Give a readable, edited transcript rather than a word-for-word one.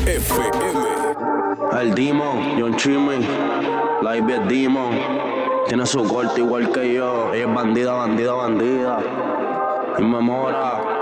FM. El Demon, John Chimmy, la Ivy es Demon. Tiene su corte igual que yo. Ella es bandida, bandida, bandida. Y me mora.